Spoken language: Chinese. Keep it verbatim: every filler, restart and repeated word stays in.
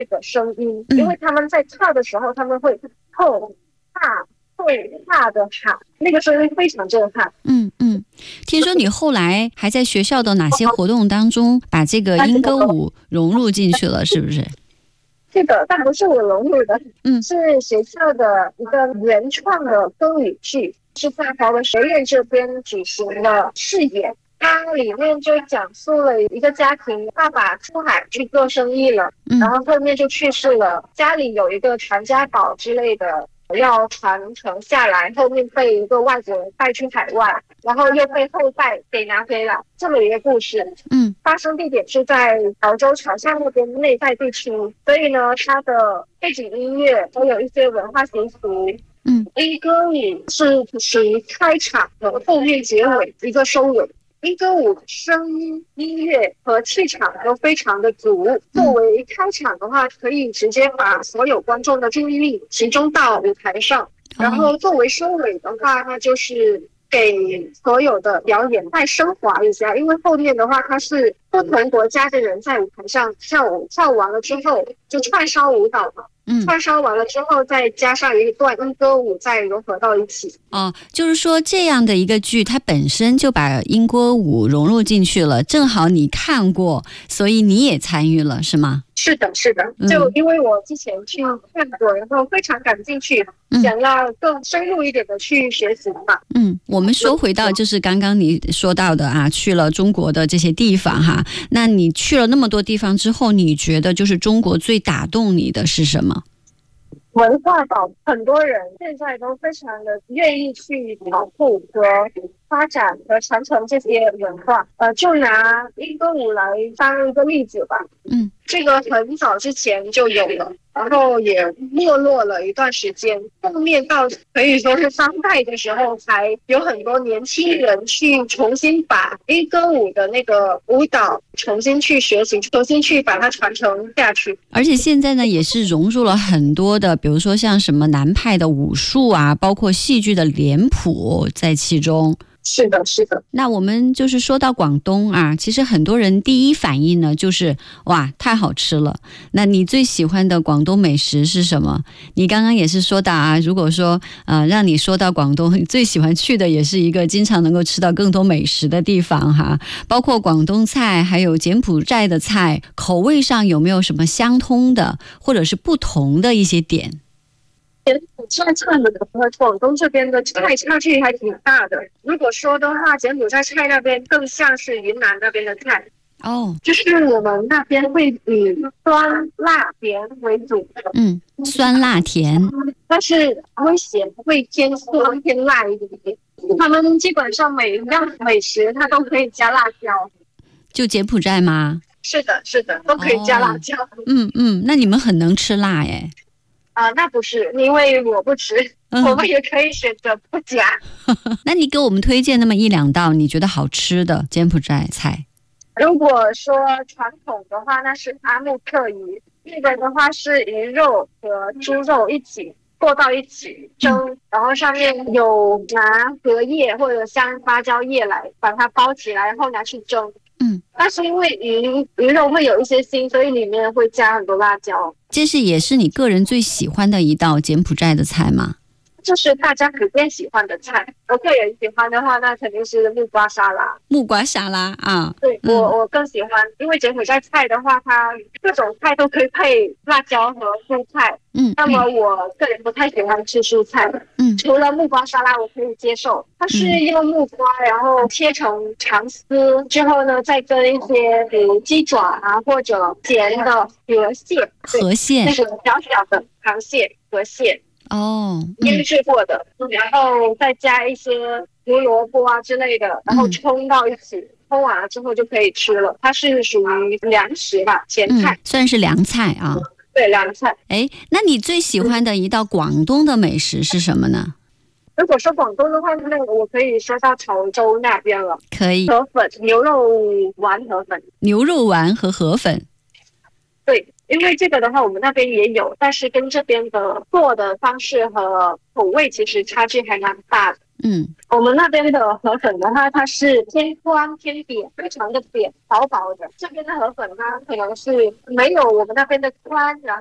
这个声音，因为他们在唱的时候，他们会吼哈会哈的哈，那个声音非常震撼。 嗯嗯，听说你后来还在学校的哪些活动当中把这个莺歌舞融入进去了，是不是？ 这个但不是我融入的， 嗯， 是学校的一个原创的歌语剧，是在华文学院这边举行的试演。它里面就讲述了一个家庭，爸爸出海去做生意了， 嗯、 然后后面就去世了，家里有一个传家宝之类的要传承下来，后面被一个外国人带去海外，然后又被后代给拿回来，这么一个故事。 嗯， 发生地点是在潮州潮汕那边内在地区，所以呢，它的背景音乐都有一些文化习俗。 嗯， 莺歌舞是属于开场和后面结尾一个收尾。莺歌舞声音、音乐和气场都非常的足。作为开场的话，可以直接把所有观众的注意力集中到舞台上，然后作为收尾的话，那就是给所有的表演再升华一下，因为后面的话，它是不同国家的人在舞台上跳舞，跳完了之后就串烧舞蹈嘛。嗯，串烧完了之后，再加上一段莺歌舞，再融合到一起。 哦，就是说这样的一个剧，它本身就把莺歌舞融入进去了，正好你看过，所以你也参与了，是吗？ 是的，是的，就因为我之前去看过，然后非常感兴趣，嗯、想要更深入一点的去学习嘛。 嗯，我们说回到就是刚刚你说到的啊，去了中国的这些地方哈，那你去了那么多地方之后，你觉得就是中国最打动你的是什么？ 文化保，很多人现在都非常的愿意去保护和发展和传承这些文化。呃，就拿莺歌舞来当一个例子吧。嗯，这个很早之前就有了，然后也没落了一段时间。后面到可以说是当代的时候，才有很多年轻人去重新把莺歌舞的那个舞蹈重新去学习，重新去把它传承下去。 而且现在呢，也是融入了很多的，比如说像什么南派的武术啊，包括戏剧的脸谱在其中。 是的，是的。 那我们就是说到广东啊，其实很多人第一反应呢就是哇，太好吃了。那你最喜欢的广东美食是什么？你刚刚也是说到啊，如果说呃让你说到广东，你最喜欢去的也是一个经常能够吃到更多美食的地方哈。包括广东菜，还有柬埔寨的菜，口味上有没有什么相通的，或者是不同的一些点？ 柬埔寨菜和广东这边的菜差距还挺大的。如果说的话，柬埔寨菜那边更像是云南那边的菜。 哦， 就是我们那边会以酸辣甜为主。 嗯，酸辣甜， 但是会咸，会偏酸偏辣一点。他们基本上每一样美食它都可以加辣椒。 就柬埔寨吗？ 是的，是的，都可以加辣椒。 哦、嗯嗯，那你们很能吃辣耶。 啊、呃，那不是，因为我不吃，嗯、我们也可以选择不加。 那你给我们推荐那么一两道你觉得好吃的柬埔寨菜？ 如果说传统的话，那是阿木克鱼，那个的话是鱼肉和猪肉一起剁到一起蒸，嗯、然后上面有拿荷叶或者香芭蕉叶来把它包起来，然后拿去蒸。嗯，但是因为鱼鱼肉会有一些腥，所以里面会加很多辣椒。 这是也是你个人最喜欢的一道柬埔寨的菜吗？ 这是大家普遍喜欢的菜。我个人喜欢的话，那肯定是木瓜沙拉。 木瓜沙拉啊， 对、嗯、我我更喜欢，因为柬埔寨菜的话，它各种菜都可以配辣椒和蔬菜。嗯，那么我个人不太喜欢吃蔬菜。嗯，除了木瓜沙拉我可以接受，它是用木瓜然后切成长丝之后呢，再跟一些比如鸡爪啊或者咸的河蟹， 河蟹那个小小的螃蟹河蟹。 哦， 腌制过的、嗯，然后再加一些胡萝卜啊之类的，然后冲到一起，冲完了之后就可以吃了。它是属于凉食吧，咸菜、嗯， 算是凉菜啊。 对，凉菜。 哎，那你最喜欢的一道广东的美食是什么呢？ 如果说广东的话，那我可以说到潮州那边了。 可以。 河粉，牛肉丸河粉。 牛肉丸和河粉。 对。 因为这个的话我们那边也有，但是跟这边的做的方式和口味其实差距还蛮大的。 嗯， 我们那边的河粉的话，它是偏宽偏扁，非常的扁，薄薄的。这边的河粉呢，可能是没有我们那边的宽，然后